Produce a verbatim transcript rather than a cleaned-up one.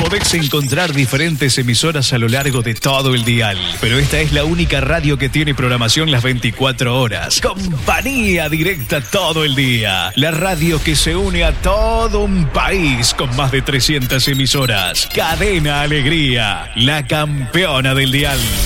Podés encontrar diferentes emisoras a lo largo de todo el dial, pero esta es la única radio que tiene programación las veinticuatro horas. Compañía directa todo el día. La radio que se une a todo un país con más de trescientas emisoras. Cadena Alegría, la campeona del dial.